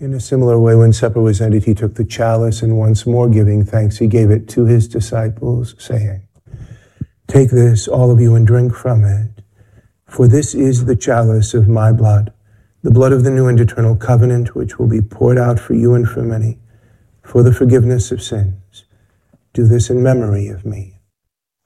In a similar way, when supper was ended, he took the chalice, and once more giving thanks, he gave it to his disciples, saying, "Take this, all of you, and drink from it, for this is the chalice of my blood, the blood of the new and eternal covenant, which will be poured out for you and for many, for the forgiveness of sins. Do this in memory of me."